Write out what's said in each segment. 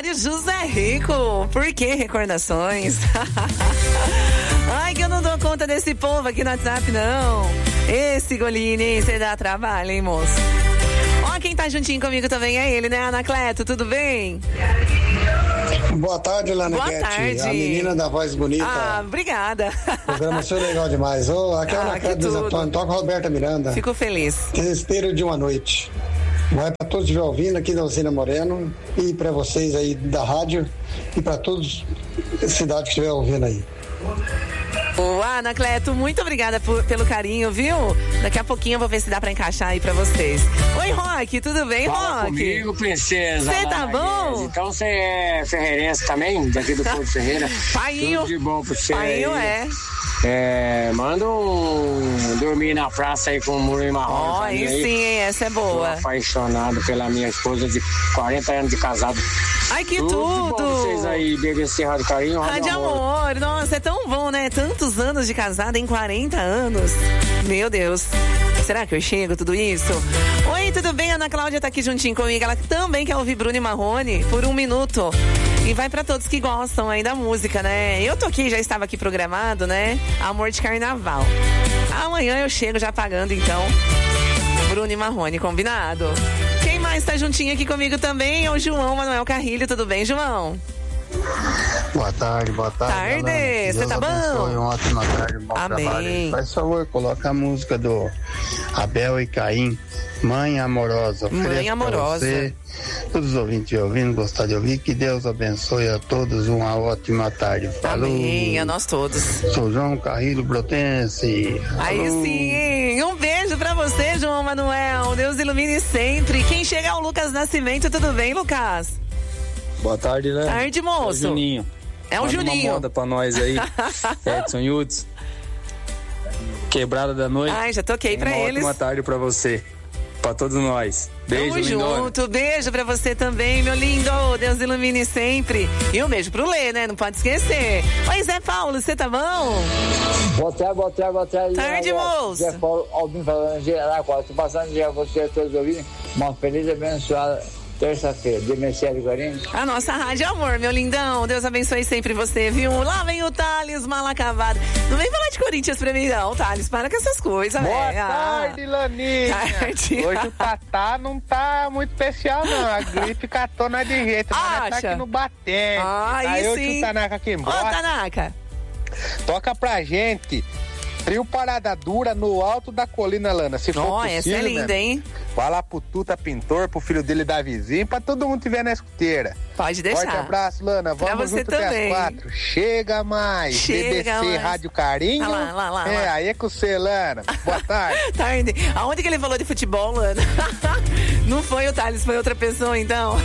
Mário José Rico. Por que recordações? Ai, que eu não dou conta desse povo aqui no WhatsApp, não. Esse Golini, você dá trabalho, hein, moço? Ó, quem tá juntinho comigo também é ele, né, Anacleto? Tudo bem? Boa tarde, Lana. Boa tarde. A menina da voz bonita. Ah, obrigada. O programa foi legal demais. Aqui é a Anacleto dos Antônio. Toca Roberta Miranda. Fico feliz. Desespero de uma noite. Vai para todos que estiverem ouvindo aqui da Usina Moreno e para vocês aí da rádio e para todos da cidade que estiver ouvindo aí. Boa, Anacleto, muito obrigada pelo carinho, viu? Daqui a pouquinho eu vou ver se dá pra encaixar aí pra vocês. Oi, Rock, tudo bem, Fala Rock? comigo, princesa. Você tá bom? Então você é ferreirense também, daqui do Porto Ferreira? Painho. Tudo de bom pra você. Painho é. Manda dormir na praça aí com o muro e marrom. Ó, aí sim, essa é boa. Tô apaixonado pela minha esposa de 40 anos de casado. Ai, que tudo! Bom pra vocês aí, BBC Rádio Carinho, Rádio Amor. Nossa, é tão bom, né? Tantos anos de casada em 40 anos. Meu Deus. Será que eu chego tudo isso? Oi, tudo bem? Ana Cláudia tá aqui juntinho comigo. Ela também quer ouvir Bruno e Marrone por 1 minuto. E vai pra todos que gostam aí da música, né? Eu tô aqui, já estava aqui programado, né? Amor de Carnaval. Amanhã eu chego já pagando, então. Bruno e Marrone, combinado? Quem mais tá juntinho aqui comigo também é o João Manuel Carrilho. Tudo bem, João? Boa tarde. Tarde, você tá bom? Uma ótima tarde, bom trabalho. Faz favor, coloca a música do Abel e Caim, Mãe Amorosa. Mãe Amorosa. Você, todos os ouvintes ouvindo, gostar de ouvir, que Deus abençoe a todos uma ótima tarde. Falou. Amém, a nós todos. Sou João Carrilho Brotense. Aí sim, um beijo pra você, João Manuel. Deus ilumine sempre. Quem chega é o Lucas Nascimento. Tudo bem, Lucas? Boa tarde, né? Tarde, moço. É o Juninho. É o Manda Juninho. uma moda pra nós aí. Edson Yudes. Quebrada da noite. Ai, já toquei pra eles. Uma ótima tarde pra você. Pra todos nós. Beijo, Tamo lindona. junto. Beijo pra você também, meu lindo. Deus ilumine sempre. E um beijo pro Lê, né? Não pode esquecer. Oi, Zé Paulo, você tá bom? Boa tarde. Tarde, moço. Zé Paulo, Albino falando de Araquara. Tô passando dia a você todos ouvindo. Uma feliz e abençoada terça-feira. De Mercedes Guarim. A nossa Rádio Amor, meu lindão. Deus abençoe sempre você, viu? Lá vem o Thales, mal acabado. Não vem falar de Corinthians pra mim, não, Thales. Para com essas coisas, velho. Boa tarde, Laninha. Tarde. Hoje o Tatá não tá muito especial, não. A gripe catou nós de jeito. Mas tá aqui no batente. Aí hoje sim. o Tanaka aqui embora. Ô, Tanaka. Toca pra gente. Trio Parada Dura no alto da colina, Lana. Se for possível, essa é linda, hein? Vai lá pro Tuta Pintor, pro filho dele da vizinha, pra todo mundo que tiver na escuteira. Pode deixar. Forte abraço, Lana. Pra Vamos você junto até também. as 4. Chega mais. Chega BBC mais. Rádio Carinho. Lá. Aí é com você, Lana. Boa tarde. Tarde. Aonde que ele falou de futebol, Lana? Não foi o Thales, foi outra pessoa, então.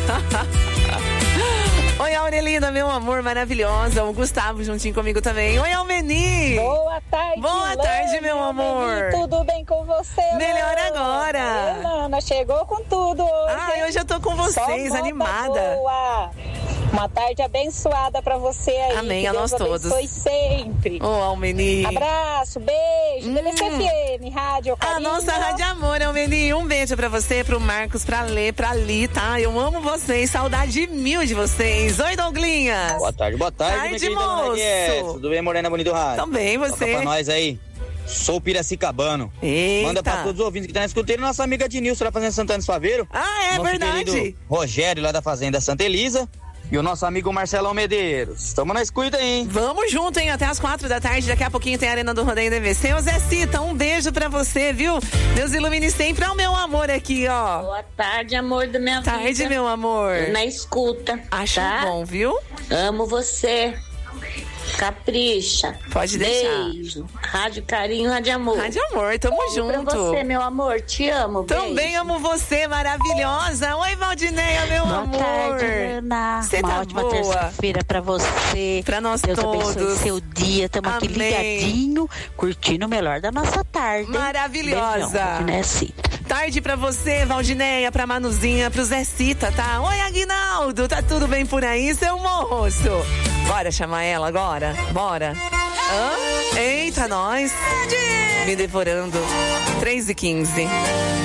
Oi, Aurelina, meu amor, maravilhosa. O Gustavo juntinho comigo também. Oi, Almeni. Boa tarde, Boa tarde, meu amor. Almeni, tudo bem com você, Melhor Lana? agora. Lana, chegou com tudo hoje. Ai, hoje eu tô com vocês, Só animada. Boa. Uma tarde abençoada pra você aí. Amém, que a nós Deus todos. abençoe sempre. Ô, Almeni. Abraço, beijo. DBCFM, Rádio Carinho. A nossa Rádio Amor, Almeni. Um beijo pra você, pro Marcos, pra Lê, pra Li, tá? Eu amo vocês, saudade mil de vocês. Oi, Douglinhas. Boa tarde, Tarde, moço. Tudo bem, Morena Bonito Rádio? Também, você. Toca pra nós aí. Sou Piracicabano. Eita. Manda pra todos os ouvintes que estão escutando. Nossa amiga Dinilson lá fazendo Santana do Faveiro. Ah, é nosso verdade. Querido Rogério lá da Fazenda Santa Elisa. E o nosso amigo Marcelão Medeiros. Tamo na escuta aí, hein? Vamos junto, hein? Até as 4 da tarde. Daqui a pouquinho tem a Arena do Rodeio DVC. Ô, Zé Cita, um beijo pra você, viu? Deus ilumine sempre ao meu amor aqui, ó. Boa tarde, amor da minha vida. Tarde, meu amor. Na escuta. Acho tá? bom, viu? Amo você. Capricha. Pode deixar. Beijo. Rádio Carinho, Rádio Amor. Rádio Amor, tamo junto. Pra você, meu amor. Te amo. Também beijo. amo você, maravilhosa. Oi, Valdineia, meu Boa amor. tarde, Ana. Você Uma tá ótima boa? terça-feira pra você. Pra nós Deus todos. abençoe seu dia. Estamos aqui Amém. ligadinho, curtindo o melhor da nossa tarde. Maravilhosa. Beijão, Tarde pra você, Valdineia, pra Manuzinha, pro Zé Cita, tá? Oi, Aguinaldo, tá tudo bem por aí, seu moço? Bora chamar ela agora? Bora. Eita, nós. Me devorando. 3h15.